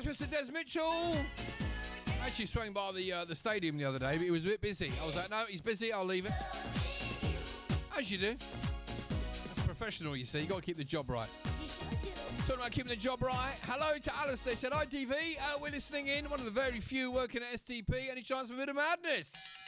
Mr. Des Mitchell. I actually swung by the stadium the other day, but he was a bit busy. I was like, no, he's busy, I'll leave it. As you do. That's professional, you see. You got to keep the job right. Talking about keeping the job right. Hello to Alistair. Said, hi, DV. We're listening in. One of the very few working at STP. Any chance of a bit of madness?